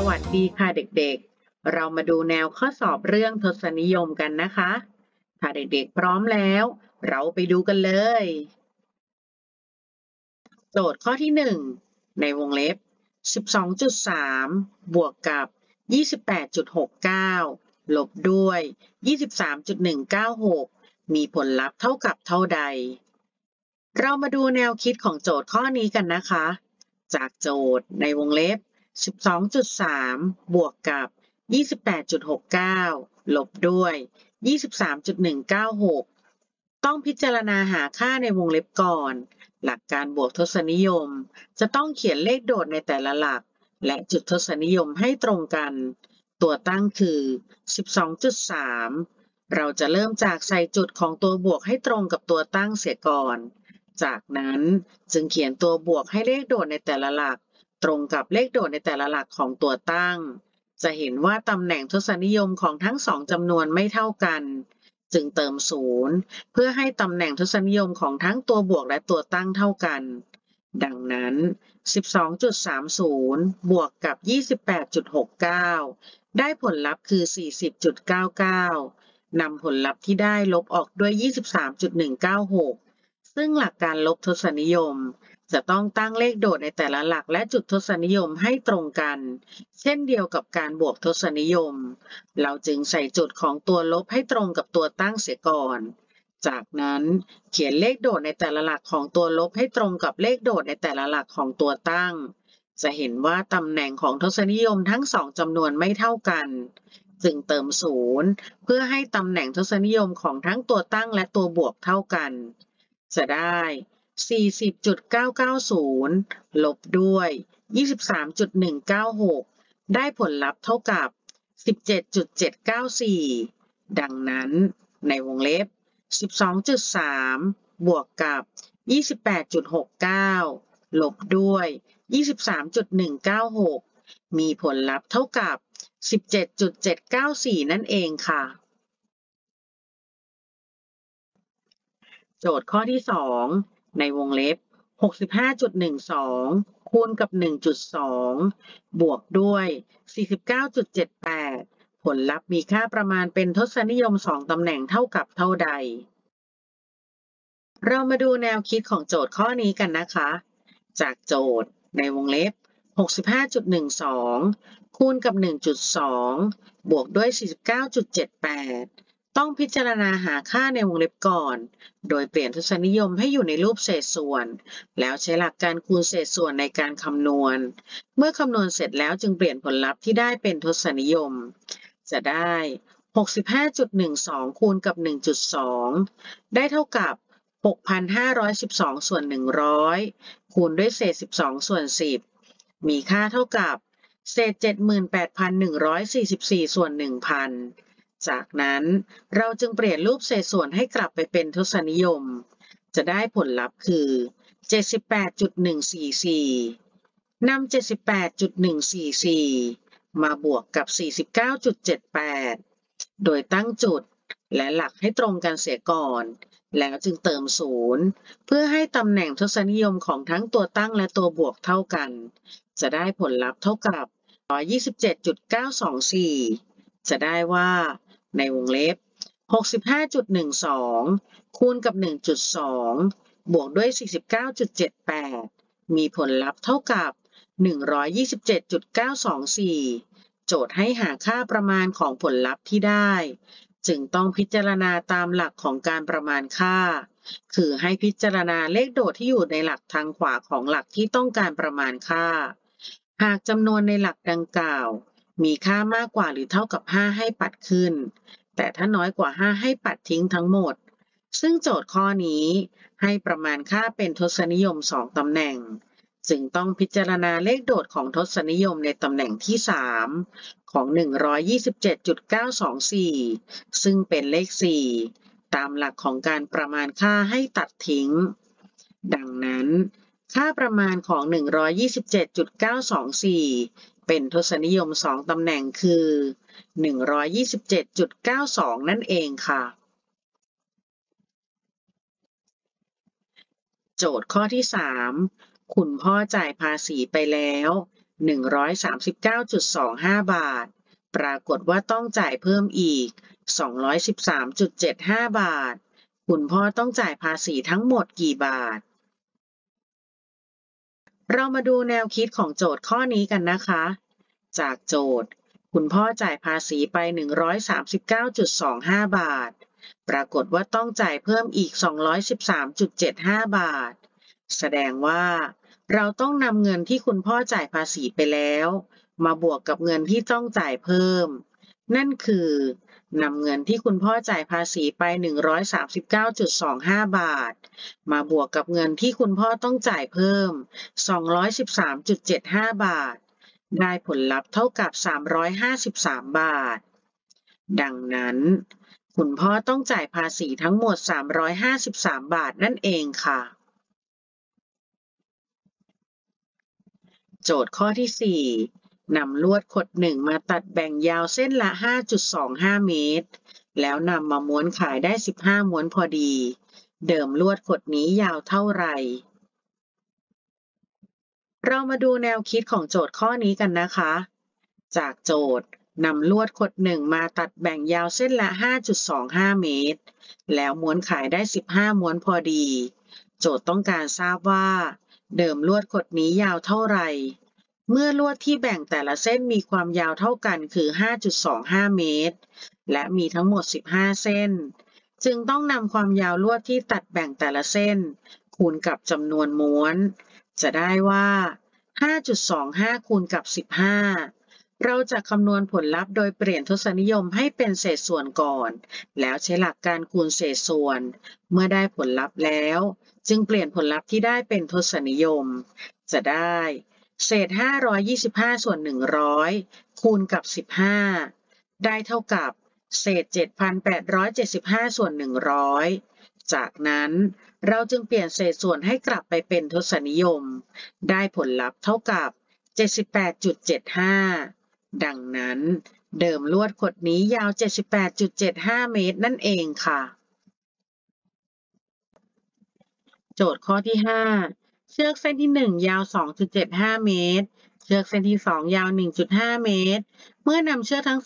วัสดีค่ะเด็กๆ เรามาดูแนวข้อสอบเรื่องทศนิยมกันนะคะ ถ้าเด็กๆพร้อมแล้ว เราไปดูกันเลย โจทย์ข้อที่ 1 ในวงเล็บ 12.3 บวกกับ 28.69 ลบด้วย 23.196 มีผลลัพธ์เท่ากับเท่าใด เรามาดูแนวคิดของโจทย์ข้อนี้กันนะคะ จากโจทย์ในวงเล็บ 12.3 บวกกับ 28.69 ลบด้วย 23.196 ต้องพิจารณาหาค่าในวงเล็บก่อน หลักการบวกทศนิยมจะต้องเขียนเลขโดดในแต่ละหลัก และจุดทศนิยมให้ตรงกัน ตัวตั้งคือ 12.3 เราจะเริ่มจากใส่จุดของตัวบวกให้ตรงกับตัวตั้งเสียก่อน จากนั้นจึงเขียนตัวบวกให้เลขโดดในแต่ละหลักตรงกับเลขโดดในแต่ละหลักของตัวตั้ง จะเห็นว่าตำแหน่งทศนิยมของทั้งสองจำนวนไม่เท่ากัน จึงเติม0เพื่อให้ตำแหน่งทศนิยมของทั้งตัวบวกและตัวตั้งเท่ากัน ดังนั้น 12.30 บวกกับ 28.69 ได้ผลลัพธ์คือ 40.99 นำผลลัพธ์ที่ได้ลบออกด้วย 23.196 ซึ่งหลักการลบทศนิยมจะต้องตั้งเลขโดดในแต่ละหลักและจุดทศนิยมให้ตรงกัน เช่นเดียวกับการบวกทศนิยม เราจึงใส่จุดของตัวลบให้ตรงกับตัวตั้งเสียก่อน จากนั้นเขียนเลขโดดในแต่ละหลักของตัวลบให้ตรงกับเลขโดดในแต่ละหลักของตัวตั้ง จะเห็นว่าตำแหน่งของทศนิยมทั้งสองจำนวนไม่เท่ากัน จึงเติม0เพื่อให้ตำแหน่งทศนิยมของทั้งตัวตั้งและตัวบวกเท่ากัน จะได้ 40.990 ลบด้วย 23.196 ได้ผลลัพธ์เท่ากับ 17.794 ดังนั้นในวงเล็บ 12.3 บวกกับ 28.69 ลบด้วย 23.196 มีผลลัพธ์เท่ากับ 17.794 นั่นเองค่ะ โจทย์ข้อที่ 2 ในวงเล็บ 65.12 คูณกับ 1.2 บวกด้วย 49.78 ผลลัพธ์มีค่าประมาณเป็นทศนิยม2ตำแหน่งเท่ากับเท่าใด เรามาดูแนวคิดของโจทย์ข้อนี้กันนะคะ จากโจทย์ในวงเล็บ 65.12 คูณกับ 1.2 บวกด้วย 49.78 ต้องพิจารณาหาค่าในวงเล็บก่อน โดยเปลี่ยนทศนิยมให้อยู่ในรูปเศษส่วน แล้วใช้หลักการคูณเศษส่วนในการคำนวณ เมื่อคำนวณเสร็จแล้วจึงเปลี่ยนผลลัพธ์ที่ได้เป็นทศนิยม จะได้ 65.12 คูณกับ 1.2 ได้เท่ากับ 6,512 ส่วน 100 คูณด้วยเศษ 12 ส่วน 10 มีค่าเท่ากับเศษ 78,144 ส่วน 1,000 จากนั้นเราจึงเปลี่ยนรูปเศษส่วนให้กลับไปเป็นทศนิยม จะได้ผลลัพธ์คือ 78.144 นำ 78.144 มาบวกกับ 49.78 โดยตั้งจุดและหลักให้ตรงกันเสียก่อน แล้วจึงเติม0เพื่อให้ตำแหน่งทศนิยมของทั้งตัวตั้งและตัวบวกเท่ากัน จะได้ผลลัพธ์เท่ากับ 127.924 จะได้ว่าในวงเล็บ 65.12 คูณกับ 1.2 บวกด้วย 49.78 มีผลลัพธ์เท่ากับ 127.924 โจทย์ให้หาค่าประมาณของผลลัพธ์ที่ได้จึงต้องพิจารณาตามหลักของการประมาณค่า คือให้พิจารณาเลขโดดที่อยู่ในหลักทางขวาของหลักที่ต้องการประมาณค่า หากจำนวนในหลักดังกล่าวมีค่ามากกว่าหรือเท่ากับ 5 ให้ปัดขึ้น แต่ถ้าน้อยกว่า 5 ให้ปัดทิ้งทั้งหมด ซึ่งโจทย์ข้อนี้ให้ประมาณค่าเป็นทศนิยม2ตำแหน่ง จึงต้องพิจารณาเลขโดดของทศนิยมในตำแหน่งที่ 3 ของ 127.924 ซึ่งเป็นเลข 4 ตามหลักของการประมาณค่าให้ตัดทิ้ง ดังนั้นค่าประมาณของ 127.924 เป็นทศนิยม2ตำแหน่งคือ 127.92 นั่นเองค่ะ โจทย์ข้อที่ 3 คุณพ่อจ่ายภาษีไปแล้ว 139.25 บาทปรากฏว่าต้องจ่ายเพิ่มอีก 213.75 บาทคุณพ่อต้องจ่ายภาษีทั้งหมดกี่บาทเรามาดูแนวคิดของโจทย์ข้อนี้กันนะคะ จากโจทย์คุณพ่อจ่ายภาษีไป 139.25 บาทปรากฏว่าต้องจ่ายเพิ่มอีก 213.75 บาทแสดงว่าเราต้องนำเงินที่คุณพ่อจ่ายภาษีไปแล้วมาบวกกับเงินที่ต้องจ่ายเพิ่มนั่นคือนำเงินที่คุณพ่อจ่ายภาษีไป 139.25 บาทมาบวกกับเงินที่คุณพ่อต้องจ่ายเพิ่ม 213.75 บาทได้ผลลัพธ์เท่ากับ 353 บาทดังนั้นคุณพ่อต้องจ่ายภาษีทั้งหมด 353 บาทนั่นเองค่ะโจทย์ข้อที่ 4นำลวดขด1มาตัดแบ่งยาวเส้นละ 5.25 เมตรแล้วนำมาม้วนขายได้ 15 ม้วนพอดีเดิมลวดขดนี้ยาวเท่าไหร่เรามาดูแนวคิดของโจทย์ข้อนี้กันนะคะ จากโจทย์นำลวดขด1มาตัดแบ่งยาวเส้นละ 5.25 เมตรแล้วม้วนขายได้ 15 ม้วนพอดี โจทย์ต้องการทราบว่าเดิมลวดขดนี้ยาวเท่าไหร่ เมื่อลวดที่แบ่งแต่ละเส้นมีความยาวเท่ากันคือ 5.25 เมตรและมีทั้งหมด 15 เส้น จึงต้องนำความยาวลวดที่ตัดแบ่งแต่ละเส้นคูณกับจำนวนม้วนจะได้ว่า 5.25 คูณกับ 15 เราจะคำนวณผลลัพธ์โดยเปลี่ยนทศนิยมให้เป็นเศษส่วนก่อนแล้วใช้หลักการคูณเศษส่วนเมื่อได้ผลลัพธ์แล้วจึงเปลี่ยนผลลัพธ์ที่ได้เป็นทศนิยมจะได้เศษ 525 ส่วน 100 คูณกับ 15 ได้เท่ากับเศษ 7,875 ส่วน 100 จากนั้นเราจึงเปลี่ยนเศษส่วนให้กลับไปเป็นทศนิยมได้ผลลัพธ์เท่ากับ 78.75 ดังนั้นเดิมลวดขดนี้ยาว 78.75 เมตรนั่นเองค่ะโจทย์ข้อที่ 5 เชือกเส้นที่ 1 ยาว 2.75 เมตรเชือกเส้นที่ 2 ยาว 1.5 เมตรเมื่อนำเชือกทั้ง